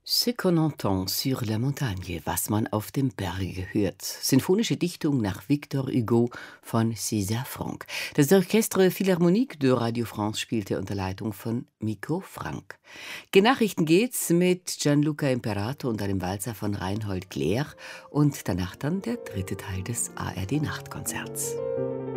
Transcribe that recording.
Ce qu'on entend sur la montagne, was man auf dem Berge hört. Sinfonische Dichtung nach Victor Hugo von César Franck. Das Orchestre Philharmonique de Radio France spielte unter Leitung von Miko Frank. Genachrichten geht's mit Gianluca Imperato und einem Walzer von Reinhold Cler und danach dann der dritte Teil des ARD Nachtkonzerts.